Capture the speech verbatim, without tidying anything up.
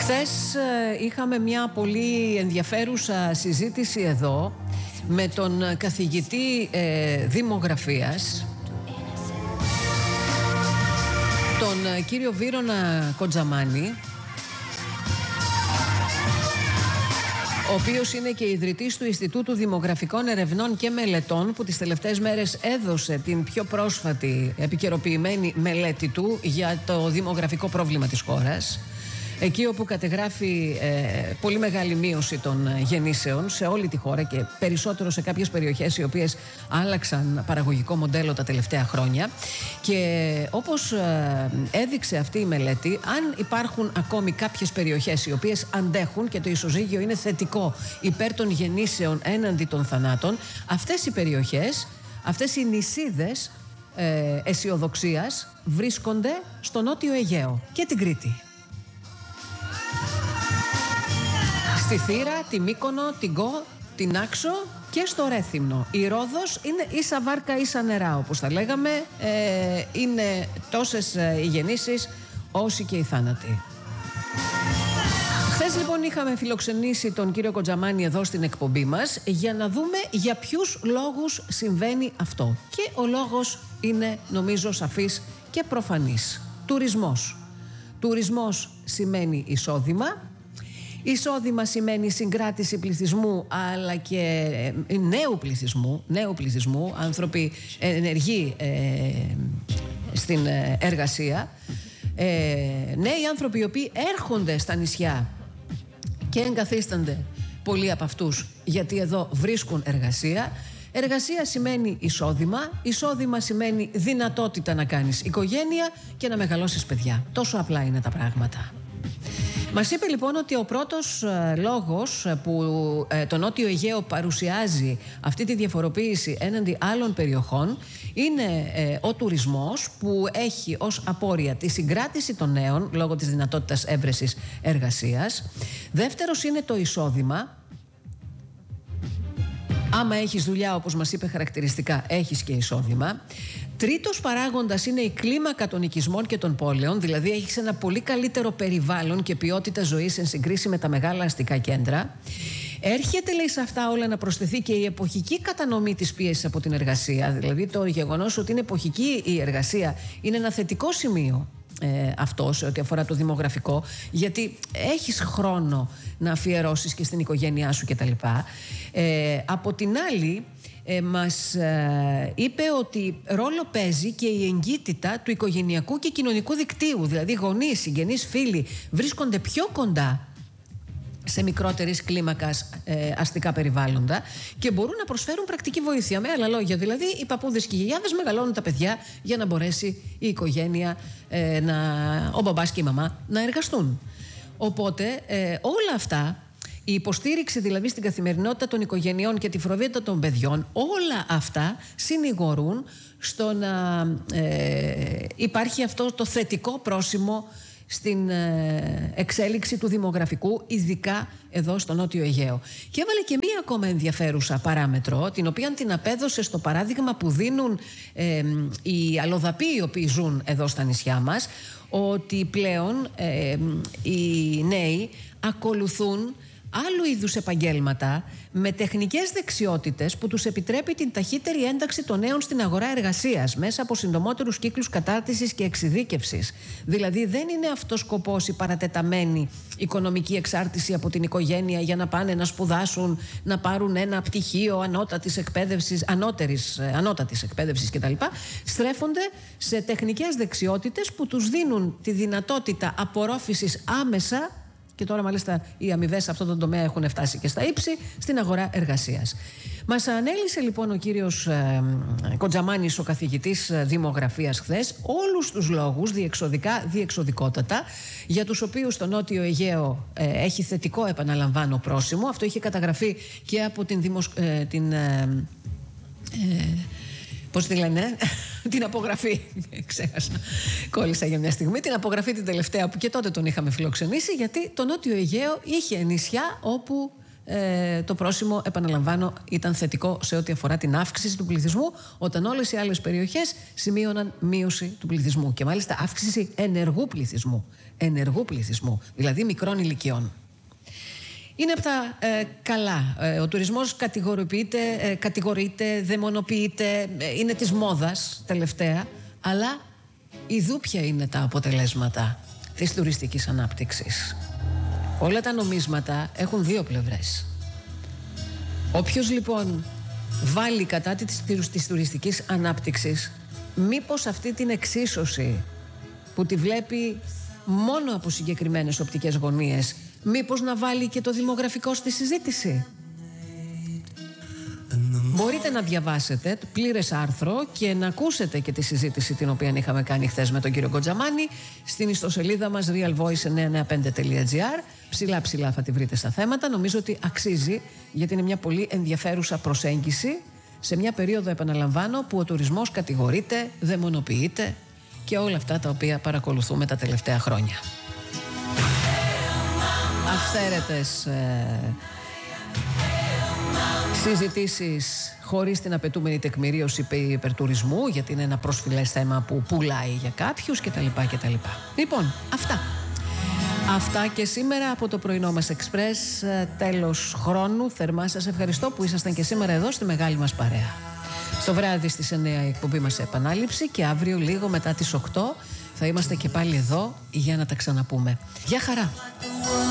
Χθες είχαμε μια πολύ ενδιαφέρουσα συζήτηση εδώ με τον καθηγητή ε, δημογραφίας, τον κύριο Βύρωνα Κοντζαμάνη, ο οποίος είναι και ιδρυτής του Ινστιτούτου Δημογραφικών Ερευνών και Μελετών, που τις τελευταίες μέρες έδωσε την πιο πρόσφατη επικαιροποιημένη μελέτη του για το δημογραφικό πρόβλημα της χώρας, εκεί όπου κατεγράφει ε, πολύ μεγάλη μείωση των γεννήσεων σε όλη τη χώρα και περισσότερο σε κάποιες περιοχές οι οποίες άλλαξαν παραγωγικό μοντέλο τα τελευταία χρόνια. Και όπως ε, έδειξε αυτή η μελέτη, αν υπάρχουν ακόμη κάποιες περιοχές οι οποίες αντέχουν και το ισοζύγιο είναι θετικό υπέρ των γεννήσεων έναντι των θανάτων, αυτές οι περιοχές, αυτές οι νησίδες ε, αισιοδοξίας βρίσκονται στο Νότιο Αιγαίο και την Κρήτη. Στη Θήρα, τη Μύκονο, την Κο, την Άξο και στο Ρέθυμνο. Η Ρόδος είναι ίσα βάρκα ίσα νερά, όπως τα λέγαμε. Ε, είναι τόσες οι γεννήσεις όσοι και οι θάνατοι. Χθες λοιπόν είχαμε φιλοξενήσει τον κύριο Κοντζαμάνη εδώ στην εκπομπή μας για να δούμε για ποιους λόγους συμβαίνει αυτό. Και ο λόγος είναι, νομίζω, σαφής και προφανής. Τουρισμός. Τουρισμός σημαίνει εισόδημα. Εισόδημα σημαίνει συγκράτηση πληθυσμού, αλλά και νέου πληθυσμού, νέου πληθυσμού, άνθρωποι ενεργοί ε, στην εργασία, ε, νέοι άνθρωποι οι οποίοι έρχονται στα νησιά και εγκαθίστανται πολλοί από αυτούς γιατί εδώ βρίσκουν εργασία. Εργασία σημαίνει εισόδημα, εισόδημα σημαίνει δυνατότητα να κάνεις οικογένεια και να μεγαλώσεις παιδιά. Τόσο απλά είναι τα πράγματα. Μας είπε λοιπόν ότι ο πρώτος ε, λόγος που ε, το Νότιο Αιγαίο παρουσιάζει αυτή τη διαφοροποίηση έναντι άλλων περιοχών είναι ε, ο τουρισμός, που έχει ως απόρρια τη συγκράτηση των νέων λόγω της δυνατότητας έβρεσης εργασίας. Δεύτερος είναι το εισόδημα. Άμα έχεις δουλειά, όπως μας είπε χαρακτηριστικά, έχεις και εισόδημα. Τρίτος παράγοντας είναι η κλίμακα των οικισμών και των πόλεων, δηλαδή έχεις ένα πολύ καλύτερο περιβάλλον και ποιότητα ζωής εν συγκρίση με τα μεγάλα αστικά κέντρα. Έρχεται, λέει, σε αυτά όλα να προσθεθεί και η εποχική κατανομή της πίεσης από την εργασία, δηλαδή το γεγονός ότι είναι εποχική η εργασία είναι ένα θετικό σημείο. Ε, αυτό σε ό,τι αφορά το δημογραφικό, γιατί έχεις χρόνο να αφιερώσεις και στην οικογένειά σου κτλ. Ε, από την άλλη, ε, μας ε, είπε ότι ρόλο παίζει και η εγκύτητα του οικογενειακού και κοινωνικού δικτύου, δηλαδή γονείς, συγγενείς, φίλοι βρίσκονται πιο κοντά σε μικρότερης κλίμακας ε, αστικά περιβάλλοντα και μπορούν να προσφέρουν πρακτική βοήθεια. Με άλλα λόγια, δηλαδή οι παππούδες και οι γιαγιάδες μεγαλώνουν τα παιδιά για να μπορέσει η οικογένεια, ε, να, ο μπαμπάς και η μαμά να εργαστούν. Οπότε ε, όλα αυτά, η υποστήριξη δηλαδή στην καθημερινότητα των οικογενειών και τη φροντίδα των παιδιών, όλα αυτά συνηγορούν στο να ε, υπάρχει αυτό το θετικό πρόσημο στην εξέλιξη του δημογραφικού, ειδικά εδώ στο Νότιο Αιγαίο. Και έβαλε και μία ακόμα ενδιαφέρουσα παράμετρο, την οποία την απέδωσε στο παράδειγμα που δίνουν ε, οι αλλοδαποί οι οποίοι ζουν εδώ στα νησιά μας, ότι πλέον ε, οι νέοι ακολουθούν άλλου είδους επαγγέλματα με τεχνικές δεξιότητες που τους επιτρέπει την ταχύτερη ένταξη των νέων στην αγορά εργασίας μέσα από συντομότερους κύκλους κατάρτισης και εξειδίκευσης. Δηλαδή δεν είναι αυτός σκοπός η παρατεταμένη οικονομική εξάρτηση από την οικογένεια για να πάνε να σπουδάσουν, να πάρουν ένα πτυχίο ανώτατης εκπαίδευσης, ανώτερης, ανώτατης εκπαίδευσης κτλ. Στρέφονται σε τεχνικές δεξιότητες που τους δίνουν τη δυνατότητα απορρόφησης άμεσα. Και τώρα μάλιστα οι αμοιβές σε αυτό το τομέα έχουν φτάσει και στα ύψη στην αγορά εργασίας. Μας ανέλησε λοιπόν ο κύριος ε, Κοντζαμάνης, ο καθηγητής δημογραφίας, χθες όλους τους λόγους διεξοδικά, διεξοδικότατα, για τους οποίους το Νότιο Αιγαίο ε, έχει θετικό, επαναλαμβάνω, πρόσημο. Αυτό είχε καταγραφεί και από την, δημοσ... ε, την ε, ε, πώς τη λένε, την απογραφή, ξέχασα, κόλλησα για μια στιγμή, την απογραφή την τελευταία που και τότε τον είχαμε φιλοξενήσει, γιατί το Νότιο Αιγαίο είχε νησιά όπου ε, το πρόσημο, επαναλαμβάνω, ήταν θετικό σε ό,τι αφορά την αύξηση του πληθυσμού, όταν όλες οι άλλες περιοχές σημείωναν μείωση του πληθυσμού και μάλιστα αύξηση ενεργού πληθυσμού, ενεργού πληθυσμού, δηλαδή μικρών ηλικιών. Είναι από τα ε, καλά. Ε, ο τουρισμός κατηγοροποιείται, ε, κατηγορείται, δαιμονοποιείται, ε, είναι της μόδας τελευταία, αλλά ιδού ποια είναι τα αποτελέσματα της τουριστικής ανάπτυξης. Όλα τα νομίσματα έχουν δύο πλευρές. Όποιος λοιπόν βάλει κατά της, της τουριστικής ανάπτυξης, μήπως αυτή την εξίσωση που τη βλέπει μόνο από συγκεκριμένες οπτικές γωνίες, μήπως να βάλει και το δημογραφικό στη συζήτηση. Μπορείτε να διαβάσετε πλήρες άρθρο και να ακούσετε και τη συζήτηση την οποία είχαμε κάνει χθες με τον κύριο Κοντζαμάνη στην ιστοσελίδα μας real voice εννιακόσια ενενήντα πέντε τελεία gr. Ψηλά ψηλά θα τη βρείτε στα θέματα. Νομίζω ότι αξίζει, γιατί είναι μια πολύ ενδιαφέρουσα προσέγγιση σε μια περίοδο, επαναλαμβάνω, που ο τουρισμός κατηγορείται, δαιμονοποιείται και όλα αυτά τα οποία παρακολουθούμε τα τελευταία χρόνια. Αυθαίρετες ε, συζητήσεις χωρίς την απαιτούμενη τεκμηρίωση υπερτουρισμού, γιατί είναι ένα προσφυλές θέμα που πουλάει για κάποιους κτλ. κτλ. Λοιπόν, αυτά. Αυτά και σήμερα από το πρωινό μας Εξπρές. Τέλος χρόνου. Θερμά σας ευχαριστώ που ήσασταν και σήμερα εδώ στη μεγάλη μας παρέα. Στο βράδυ στις εννιά η εκπομπή μας σε επανάληψη και αύριο λίγο μετά τις οκτώ θα είμαστε και πάλι εδώ για να τα ξαναπούμε. Γεια χαρά!